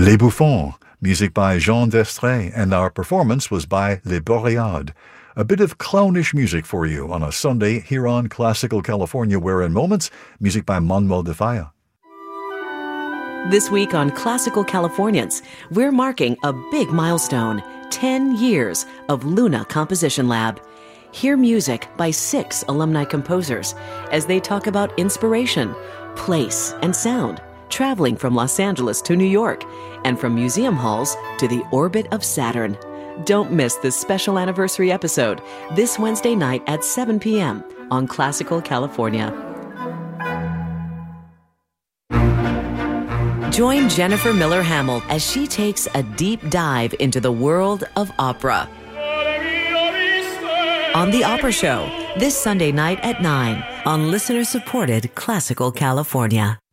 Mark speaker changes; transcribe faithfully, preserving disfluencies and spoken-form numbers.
Speaker 1: Les Bouffons, music by Jean Destré, and our performance was by Les Boréades. A bit of clownish music for you on a Sunday here on Classical California, where in moments, music by Manuel de Falla.
Speaker 2: This week on Classical Californians, we're marking a big milestone, ten years of Luna Composition Lab. Hear music by six alumni composers as they talk about inspiration, place, and sound, traveling from Los Angeles to New York, and from museum halls to the orbit of Saturn. Don't miss this special anniversary episode this Wednesday night at seven p.m. on Classical California. Join Jennifer Miller Hamill as she takes a deep dive into the world of opera on The Opera Show this Sunday night at nine on listener-supported Classical California.